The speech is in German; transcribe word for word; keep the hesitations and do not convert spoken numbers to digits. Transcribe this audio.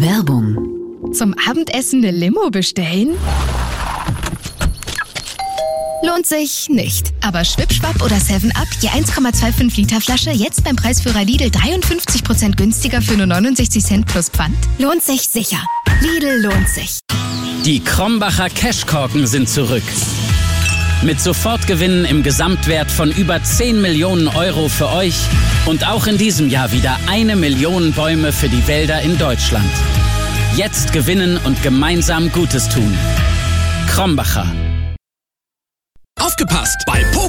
Werbung. Zum Abendessen eine Limo bestellen? Lohnt sich nicht. Aber Schwipschwapp oder seven up, je eins Komma fünfundzwanzig Liter Flasche, jetzt beim Preisführer Lidl dreiundfünfzig Prozent günstiger für nur neunundsechzig Cent plus Pfand. Lohnt sich sicher. Lidl lohnt sich. Die Krombacher Cashkorken sind zurück. Mit Sofortgewinnen im Gesamtwert von über zehn Millionen Euro für euch und auch in diesem Jahr wieder eine Million Bäume für die Wälder in Deutschland. Jetzt gewinnen und gemeinsam Gutes tun. Krombacher. Aufgepasst! Bei Pokémon